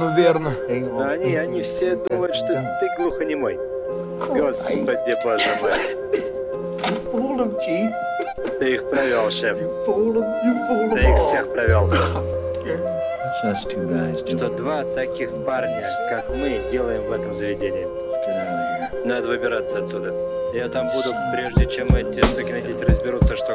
Ну верно. Да они все думают, что ты глухонемой. Господи, боже мой. Ты их провел, шеф. Ты их всех провел. Что два таких парня, как мы, делаем в этом заведении. Надо выбираться отсюда. Я там буду, прежде чем эти сукины дети разберутся, что